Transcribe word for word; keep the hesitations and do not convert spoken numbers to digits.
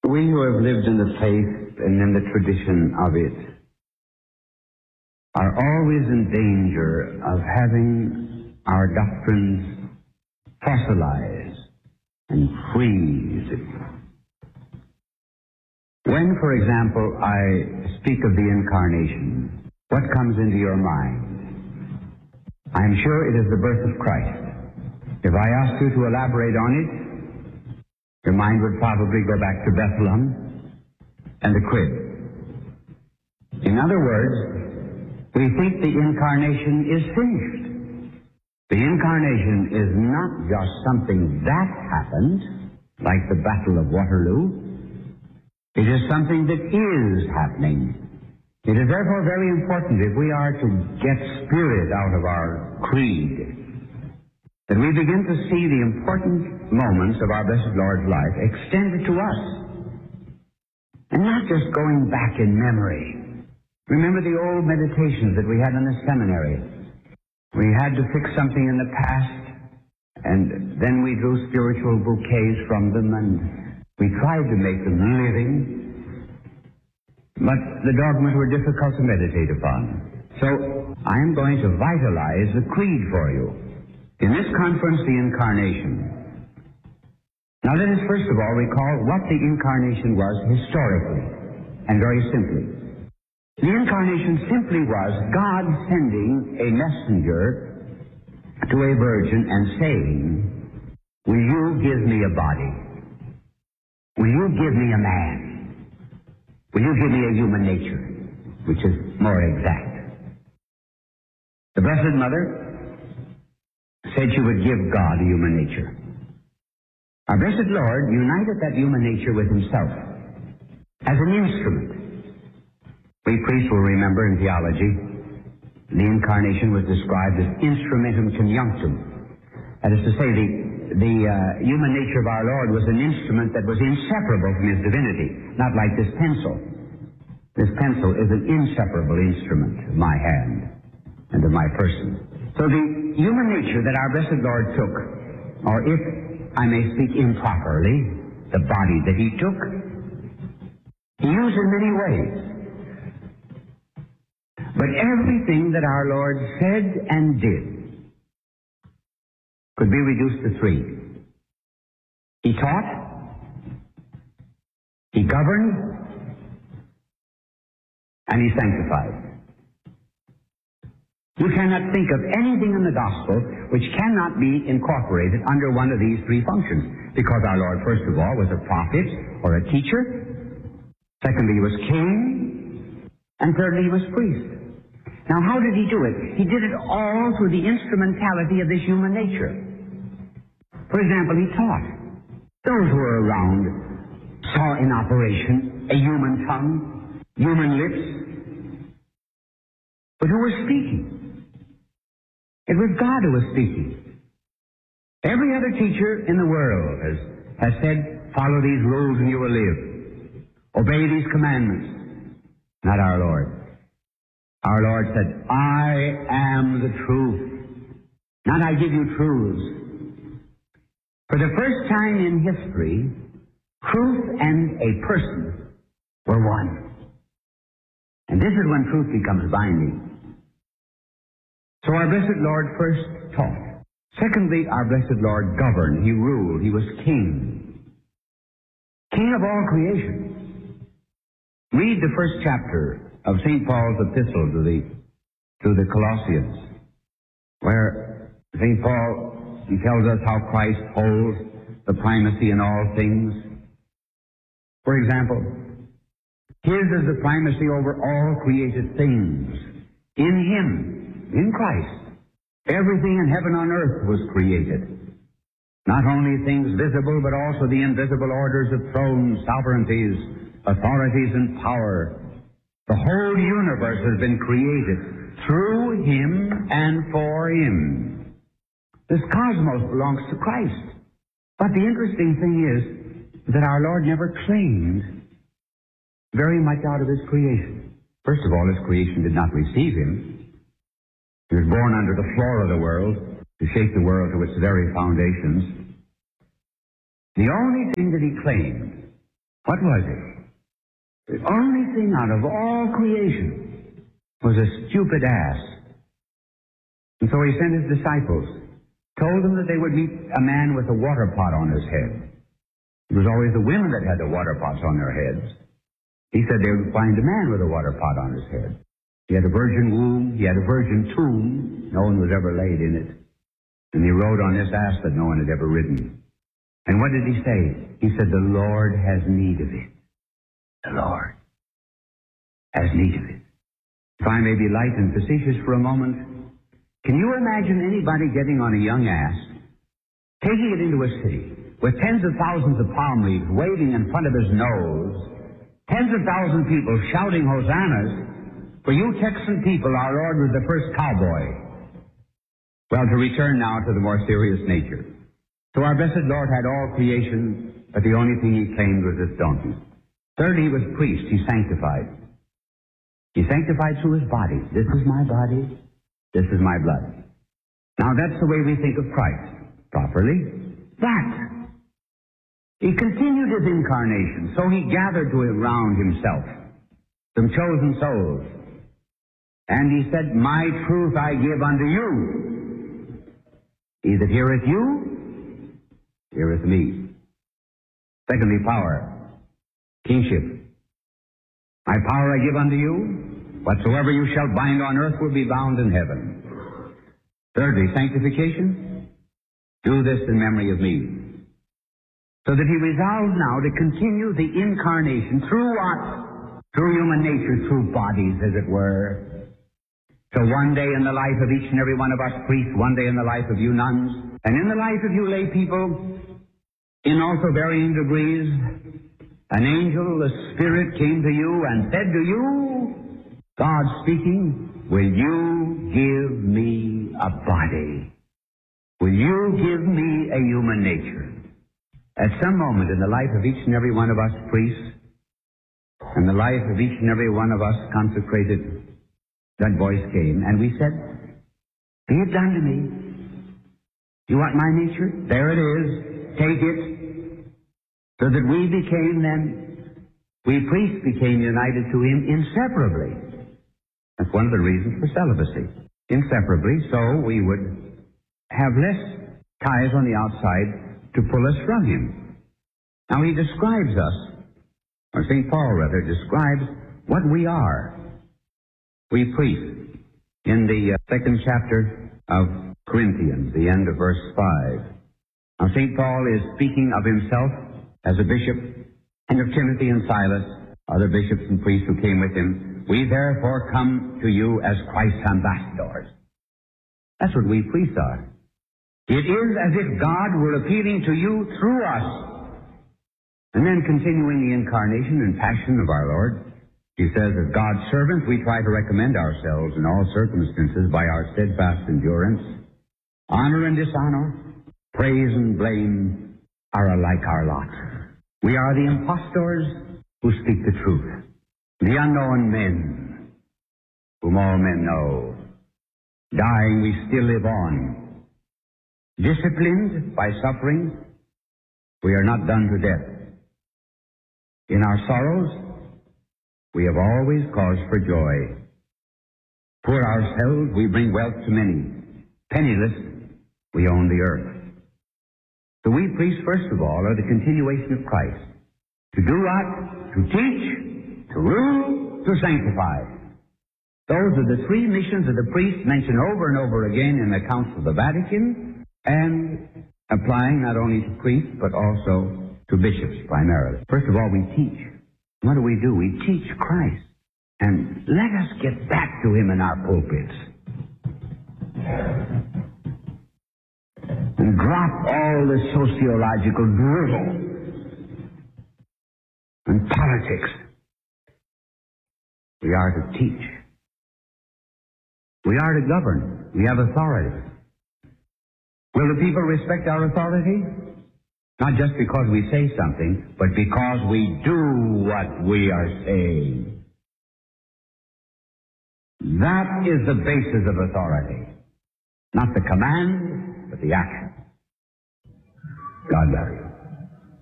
We who have lived in the faith and in the tradition of it are always in danger of having our doctrines fossilized and freeze. When, for example, I speak of the Incarnation, what comes into your mind? I am sure it is the birth of Christ. If I asked you to elaborate on it, your mind would probably go back to Bethlehem and the crib. In other words, we think the Incarnation is finished. The Incarnation is not just something that happened, like the Battle of Waterloo. It is something that is happening. It is therefore very important, if we are to get spirit out of our creed, that we begin to see the important moments of our blessed Lord's life extended to us, and not just going back in memory. Remember the old meditations that we had in the seminary. We had to fix something in the past, and then we drew spiritual bouquets from them, and we tried to make them living, but the dogmas were difficult to meditate upon. So I am going to vitalize the creed for you. In this conference, the Incarnation. Now let us first of all recall what the Incarnation was historically, and very simply. The Incarnation simply was God sending a messenger to a virgin and saying, "Will you give me a body? Will you give me a man? Will you give me a human nature?" Which is more exact. The Blessed Mother said she would give God a human nature. Our blessed Lord united that human nature with himself as an instrument. We priests will remember in theology, the Incarnation was described as instrumentum conjunctum. That is to say, the, the uh, human nature of our Lord was an instrument that was inseparable from his divinity, not like this pencil. This pencil is an inseparable instrument of my hand and of my person. So the human nature that our blessed Lord took, or if I may speak improperly, the body that he took, he used in many ways. But everything that our Lord said and did could be reduced to three. He taught, he governed, and he sanctified. You cannot think of anything in the gospel which cannot be incorporated under one of these three functions, because our Lord, first of all, was a prophet or a teacher. Secondly, he was king. And thirdly, he was priest. Now, how did he do it? He did it all through the instrumentality of this human nature. For example, he taught. Those who were around saw in operation a human tongue, human lips. But who was speaking? It was God who was speaking. Every other teacher in the world has, has said, follow these rules and you will live. Obey these commandments. Not our Lord. Our Lord said, I am the truth. Not I give you truths. For the first time in history, truth and a person were one. And this is when truth becomes binding. So our blessed Lord first taught. Secondly, our blessed Lord governed. He ruled. He was king. King of all creation. Read the first chapter of Saint Paul's epistle to the, to the Colossians, where Saint Paul, he tells us how Christ holds the primacy in all things. For example, his is the primacy over all created things. In him, in Christ, everything in heaven and earth was created. Not only things visible, but also the invisible orders of thrones, sovereignties, authorities, and power. The whole universe has been created through him and for him. This cosmos belongs to Christ. But the interesting thing is that our Lord never claimed very much out of his creation. First of all, his creation did not receive him. He was born under the floor of the world to shake the world to its very foundations. The only thing that he claimed What was it? The only thing out of all creation was a stupid ass. And so he sent his disciples, told them that they would meet a man with a water pot on his head. It was always the women that had the water pots on their heads. He said they would find a man with a water pot on his head. He had a virgin womb, he had a virgin tomb, no one was ever laid in it. And he rode on this ass that no one had ever ridden. And what did he say? He said, the Lord has need of it. The Lord has need of it. If I may be light and facetious for a moment, can you imagine anybody getting on a young ass, taking it into a city, with tens of thousands of palm leaves waving in front of his nose, tens of thousands of people shouting hosannas? For you Texan people, our Lord was the first cowboy. Well, to return now to the more serious nature. So our blessed Lord had all creation, but the only thing he claimed was this donkey. Third, he was priest. He sanctified. He sanctified through his body. This is my body. This is my blood. Now that's the way we think of Christ. Properly. But he continued his incarnation, so he gathered to around himself some chosen souls. And he said, my truth I give unto you. He that heareth you, heareth me. Secondly, power. Kingship. My power I give unto you. Whatsoever you shall bind on earth will be bound in heaven. Thirdly, sanctification. Do this in memory of me. So that he resolved now to continue the incarnation through what? Through human nature, through bodies, as it were. So one day in the life of each and every one of us priests, one day in the life of you nuns, and in the life of you lay people, in also varying degrees, an angel, a spirit, came to you and said to you, God speaking, will you give me a body? Will you give me a human nature? At some moment in the life of each and every one of us priests, and the life of each and every one of us consecrated, that voice came, and we said, be it done to me. You want my nature? There it is. Take it. So that we became then, we priests became united to him inseparably. That's one of the reasons for celibacy. Inseparably, so we would have less ties on the outside to pull us from him. Now he describes us, or Saint Paul rather, describes what we are. We priests, in the uh, second chapter of Corinthians, the end of verse five. Now Saint Paul is speaking of himself as a bishop, and of Timothy and Silas, other bishops and priests who came with him. We therefore come to you as Christ's ambassadors. That's what we priests are. It is as if God were appealing to you through us. And then continuing the incarnation and passion of our Lord, he says, as God's servants, we try to recommend ourselves in all circumstances by our steadfast endurance. Honor and dishonor, praise and blame are alike our lot. We are the impostors who speak the truth, the unknown men, whom all men know. Dying, we still live on. Disciplined by suffering, we are not done to death. In our sorrows, we have always cause for joy. Poor ourselves, we bring wealth to many. Penniless, we own the earth. So we priests, first of all, are the continuation of Christ. To do what? To teach, to rule, to sanctify. Those are the three missions of the priest mentioned over and over again in the Council of the Vatican, and applying not only to priests, but also to bishops primarily. First of all, we teach. What do we do? We teach Christ. And let us get back to him in our pulpits. And drop all the sociological drivel and politics. We are to teach. We are to govern. We have authority. Will the people respect our authority? Not just because we say something, but because we do what we are saying. That is the basis of authority. Not the command, but the action. God bless you.